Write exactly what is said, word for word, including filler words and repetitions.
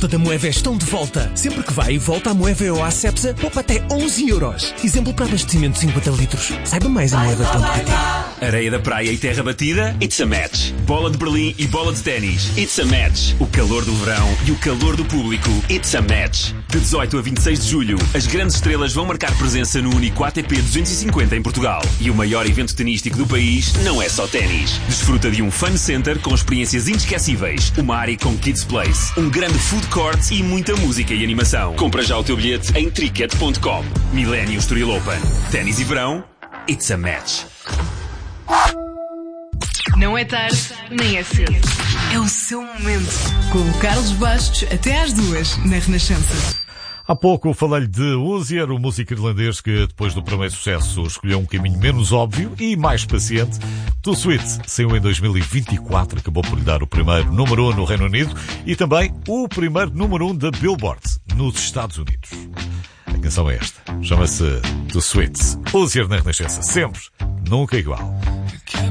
oferta da Moeve estão de volta. Sempre que vai e volta a Moeve ou à Cepsa, poupa até onze euros. Exemplo para abastecimento de cinquenta litros. Saiba mais em moeve ponto pt. Areia da praia e terra batida? It's a match. Bola de Berlim e bola de ténis? It's a match. O calor do verão e o calor do público? It's a match. De dezoito a vinte e seis de julho, as grandes estrelas vão marcar presença no único A T P duzentos e cinquenta em Portugal. E o maior evento tenístico do país não é só ténis. Desfruta de um fun center com experiências inesquecíveis, uma área com Kids Place, um grande food court e muita música e animação. Compra já o teu bilhete em tricket ponto com. Millennium Estoril Open. Ténis e verão? It's a match. Não é tarde, nem é cedo. É o seu momento. Com o Carlos Bastos até às duas, na Renascença. Há pouco falei-lhe de Hozier, o músico irlandês que, depois do primeiro sucesso, escolheu um caminho menos óbvio e mais paciente. Too Sweet saiu em dois mil e vinte e quatro, acabou por lhe dar o primeiro número um no Reino Unido e também o primeiro número um da Billboard nos Estados Unidos. A canção é esta, chama-se Too Sweet. Hozier na Renascença, sempre, nunca igual.